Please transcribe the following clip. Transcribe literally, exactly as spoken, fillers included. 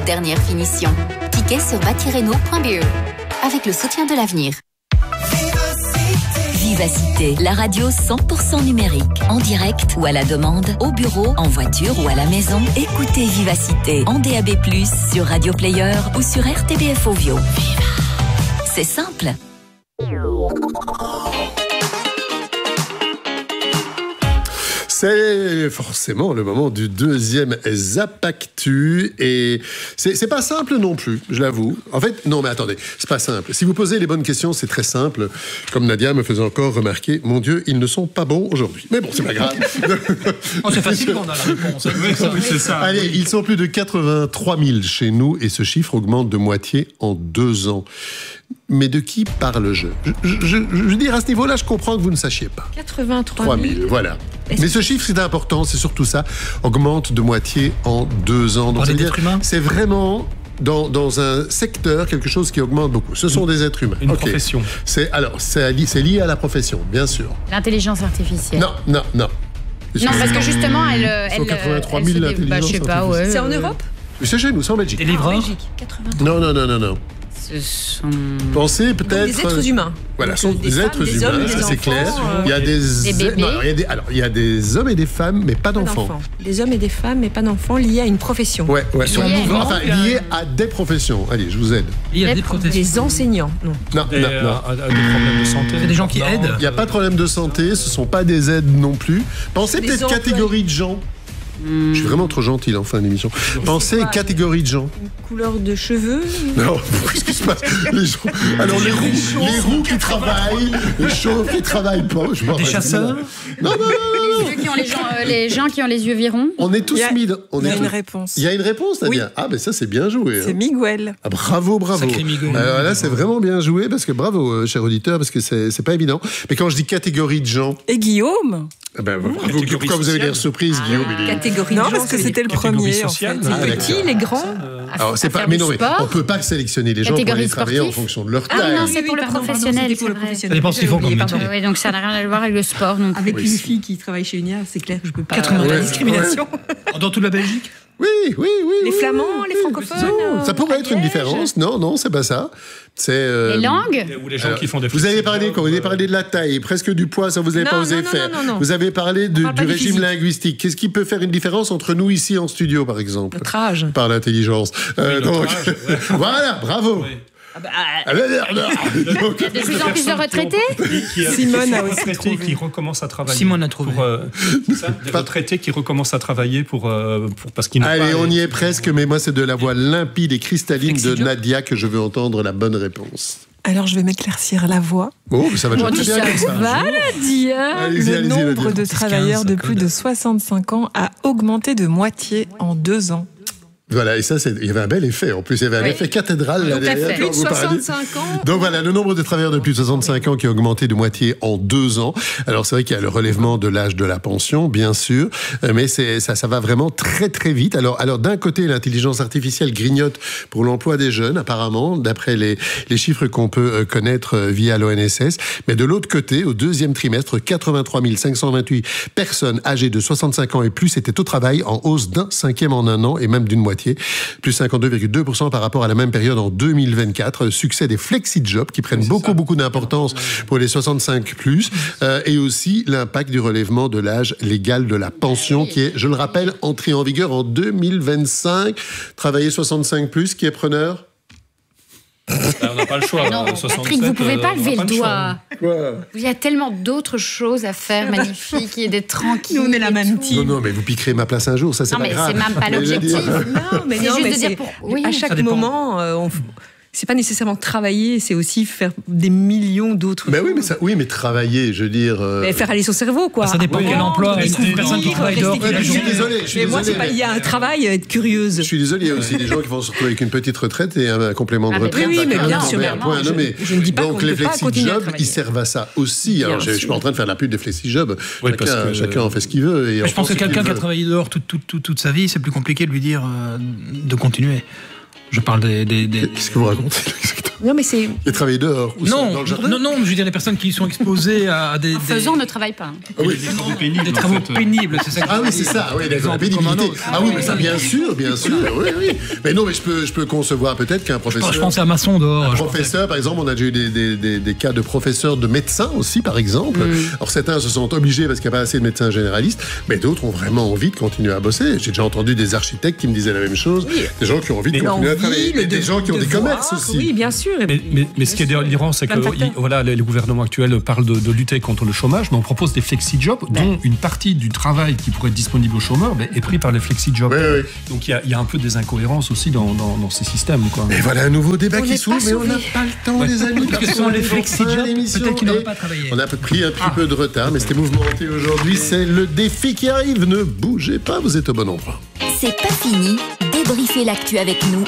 dernières finitions. Tickets sur bâti-renault point b e. Avec le soutien de l'avenir. Vivacité, la radio cent pour cent numérique, en direct ou à la demande, au bureau, en voiture ou à la maison. Écoutez Vivacité en D A B plus, sur Radio Player ou sur R T B F Ovio. Viva. C'est simple. C'est forcément le moment du deuxième Zapactu et c'est, c'est pas simple non plus, je l'avoue. En fait, non mais attendez, c'est pas simple. Si vous posez les bonnes questions, c'est très simple. Comme Nadia me faisait encore remarquer, mon Dieu, ils ne sont pas bons aujourd'hui. Mais bon, c'est pas grave. Oh, c'est facile qu'on a la réponse. Oui, ça, oui, c'est ça. Allez, ils sont plus de quatre-vingt-trois mille chez nous et ce chiffre augmente de moitié en deux ans. Mais de qui parle-je je, je, je, je veux dire, à ce niveau-là, je comprends que vous ne sachiez pas. quatre-vingt-trois mille. Voilà. Est-ce Mais ce chiffre, c'est important, c'est surtout ça, augmente de moitié en deux ans. Donc, des êtres humains ? C'est vraiment dans, dans un secteur quelque chose qui augmente beaucoup. Ce sont des êtres humains. Une okay. profession. C'est, alors, c'est, c'est lié à la profession, bien sûr. L'intelligence artificielle. Non, non, non. Non, parce que justement, elle... elle quatre-vingt-trois mille elle se dé... bah, je sais pas, ouais. C'est en Europe ? C'est chez nous, c'est en Belgique. Des livreurs ? En Belgique, quatre-vingt-trois. Non, non, non, non, non. Ce sont... Pensez peut-être... Donc des êtres humains. Voilà, Donc, sont des des femmes, êtres des humains, hommes, ça des c'est enfants, clair. euh, Il y a des, des bébés. Non, alors, il y a des, alors, il y a des hommes et des femmes, mais pas Pas d'enfants. d'enfants. Des hommes et des femmes, mais pas d'enfants, liés à une profession. Ouais, ouais. Ils sont Liés à- mouvants, Enfin, liés à des professions. Allez, je vous aide. Il y a des protestations. Des enseignants, non. Non, Des, non, euh, non. à- à des problèmes de santé. C'est des gens qui Non, aident. Il n'y a pas de problème de santé, ce ne sont pas des aides non plus. Pensez Des peut-être employés. catégorie de gens. Je suis vraiment trop gentil en fin d'émission. Pensez quoi, catégorie de gens. Une couleur de cheveux. Non, qu'est-ce qui se passe les gens... Alors les roux, les roux qui travaillent, les chauves qui travaillent pas. Je Des chasseurs ? Non, non, non, non. Les, yeux qui ont les, gens, euh, les gens qui ont les yeux virons. On est tous Il y a- mis. dans- On Il y est a tous- une réponse. Il y a une réponse, Nadia. Oui. Ah, ben ça, c'est bien joué. C'est hein. Miguel. Ah, bravo, bravo. Sacré Miguel. Alors là, c'est vraiment bien joué, parce que bravo, euh, cher auditeur, parce que c'est, c'est pas évident. Mais quand je dis catégorie de gens, Et Guillaume. eh ben, bravo. catégorie Pourquoi vous avez sociale. l'air surprise, Guillaume il est- Catégorie Non, de gens. parce que c'est c'était le catégorie premier. En sociale. fait. Ah, les d'accord. petits, les grands. Alors, c'est à pas, faire mais du non, mais sport. on peut pas sélectionner les gens pour Catégorie aller travailler en sportive. fonction de leur Ah taille. non, c'est pour le pardon, pardon, professionnel, c'était pour le c'est vrai. professionnel. Ça dépend ce qu'ils font J'ai oublié, comme pardon. métier. Oui, donc ça n'a rien à voir avec le sport non plus. Avec Oui. une fille qui travaille chez Unia, c'est clair que je peux pas. quatre-vingts La Ouais. discrimination. Dans toute la Belgique ? Oui, oui, oui. Les oui, flamands, oui, les oui. francophones. Non, ça euh, pourrait être une Liège. différence. Non, non, c'est pas ça. C'est. euh, Les langues. Ou les gens Alors, qui font des vous avez flexi-jobs, parlé, quand vous avez euh, parlé de la taille, presque du poids, ça vous n'avez Non, pas osé non, non, faire. non, non, non. Vous avez parlé de- parle du pas du régime physique. linguistique. Qu'est-ce qui peut faire une différence entre nous ici en studio, par exemple, Notre âge. par l'intelligence. Euh, Oui, notre donc, âge, ouais. voilà, bravo. Oui. Ah bah, Ah, ben, non, non. Donc, Il y a de plus en plus de retraités. Qui, qui, Simone qui a sont aussi retraités, trouvé. qui recommencent à travailler. Simone a trouvé. Pour, euh, ça, des retraités qui recommencent à travailler pour, euh, pour parce qu'ils n'ont Allez, pas. on y est presque, mais moi, c'est de la voix limpide et cristalline de Flexi-job. Nadia que je veux entendre la bonne réponse. Alors, je vais m'éclaircir la voix. Oh, mais ça va Bon, déjà tu très bien sais, comme ça. va la dire. Allez-y, Le allez-y, nombre Nadia. de travailleurs de ça plus code. de soixante-cinq ans a augmenté de moitié en deux ans. Voilà, et ça, c'est- il y avait un bel effet. En plus, il y avait un Oui. effet cathédrale là Tout à derrière. fait. quand Plus de vous parliez. soixante-cinq ans. Donc voilà, le nombre de travailleurs de plus de soixante-cinq ans qui a augmenté de moitié en deux ans. Alors c'est vrai qu'il y a le relèvement de l'âge de la pension, bien sûr, euh, mais c'est, ça, ça va vraiment très très vite. Alors, alors d'un côté, l'intelligence artificielle grignote pour l'emploi des jeunes, apparemment, d'après les, les chiffres qu'on peut euh, connaître euh, via l'O N S S. Mais de l'autre côté, au deuxième trimestre, quatre-vingt-trois mille cinq cent vingt-huit personnes âgées de soixante-cinq ans et plus étaient au travail, en hausse d'un cinquième en un an et même d'une moitié, plus cinquante-deux virgule deux pour cent par rapport à la même période en deux mille vingt-quatre. Succès des flexi-jobs qui prennent beaucoup, beaucoup d'importance pour les soixante-cinq plus. Euh, et aussi l'impact du relèvement de l'âge légal de la pension qui est, je le rappelle, entré en vigueur en deux mille vingt-cinq. Travailler soixante-cinq plus, qui est preneur? On n'a pas le choix. Non, euh, soixante-sept, Patrick, vous pouvez euh, pas on n'a lever le le choix. doigt. Quoi? Il y a tellement d'autres choses à faire magnifiques et d'être tranquille. Nous, on est la et même tout. team. Non, non, mais vous piquerez ma place un jour, ça c'est Non, pas mais grave. c'est même pas Mais je veux l'objectif. dire- Non, mais C'est non, juste mais de dire c'est- pour- oui, à ça chaque dépend. moment, euh, on f- c'est pas nécessairement travailler, c'est aussi faire des millions d'autres Mais choses. oui, mais ça, oui, mais travailler, je veux dire. euh, Mais faire aller son cerveau, quoi. Ça dépend Oui. quel emploi. Une, une personne qui travaille dehors toute Ouais, la mais je suis journée. désolé, je suis Mais moi, désolé, c'est pas mais- lié à un travail, être curieuse. Je suis désolé, il y a aussi des gens qui vont se retrouver avec une petite retraite et un, un complément de Ah, mais retraite. oui, oui, mais D'accord, bien non, sûr, mais mais un non, point je- nommé. je ne dis pas Donc qu'on ne les peut pas continuer à flexi-jobs, travailler. ils servent à ça aussi. Alors, Bien je, je suis pas en sûr. train de faire la pub des flexi-jobs. Oui, chacun, parce que- chacun en fait ce qu'il veut. Et Mais en je pense fait que ce qu'il quelqu'un qui a veut. travaillé dehors toute, toute, toute, toute sa vie, c'est plus compliqué de lui dire euh, de continuer. Je parle des... des, des- Qu'est-ce que vous racontez exactement? Non, mais c'est. Et travailler dehors ou ça, dans Non, le jardin. non, non, je veux dire les personnes qui sont exposées à des, En des- faisant, on ne travaille pas. Ah oui. Des travaux pénibles. des en travaux fait. pénibles, c'est ça que Ah je oui, veux c'est dire. ça, oui, d'accord, la Exemple comme un pénibilité. autre. Ah oui, mais ça, bien sûr, bien sûr, oui, oui. Mais non, mais je peux, je peux concevoir peut-être qu'un professeur. Je pensais à maçon dehors. je Professeur, par exemple, on a déjà eu des, des, des, des cas de professeurs de médecins aussi, par exemple. Alors certains se sentent obligés parce qu'il n'y a pas assez de médecins généralistes, mais d'autres ont vraiment envie de continuer à bosser. J'ai déjà entendu des architectes qui me disaient la même chose, des gens qui ont envie de continuer à travailler, et des gens qui ont des commerces aussi. Oui, bien sûr. Et Mais, puis, mais, mais ce qui est délirant, c'est que Plein de facteurs. il- voilà, le, le gouvernement actuel parle de, de lutter contre le chômage, mais on propose des flexi-jobs, dont une partie du travail qui pourrait être disponible aux chômeurs ben, est pris par les flexi-jobs. Oui, oui. Donc il y a, il y a un peu des incohérences aussi dans, dans, dans ces systèmes. Quoi. Et voilà un nouveau débat On qui n'est s'ouvre, pas mais on n'a sauvés. pas le temps, les amis. Parce que ce sont les flexi-jobs, peut-être qu'ils n'auraient pas travaillé. On a pris un petit peu de retard, mais c'était mouvementé aujourd'hui. C'est le défi qui arrive. Ne bougez pas, vous êtes au bon endroit. C'est pas fini. Débriefez l'actu avec nous